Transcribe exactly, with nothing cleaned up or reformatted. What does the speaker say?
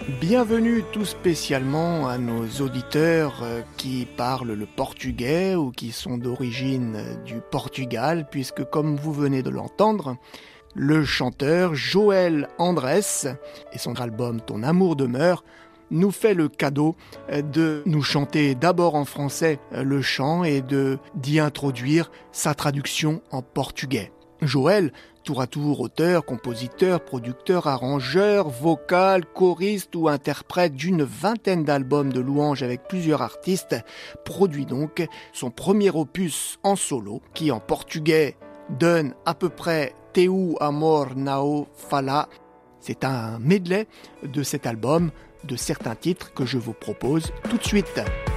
Bienvenue tout spécialement à nos auditeurs qui parlent le portugais ou qui sont d'origine du Portugal, puisque comme vous venez de l'entendre, le chanteur Joël Andrés et son album Ton amour demeure nous fait le cadeau de nous chanter d'abord en français le chant et de d'y introduire sa traduction en portugais. Joël, tour à tour auteur, compositeur, producteur, arrangeur, vocal, choriste ou interprète d'une vingtaine d'albums de louanges avec plusieurs artistes, produit donc son premier opus en solo qui en portugais donne à peu près Teu amor não fala. C'est un medley de cet album, de certains titres que je vous propose tout de suite.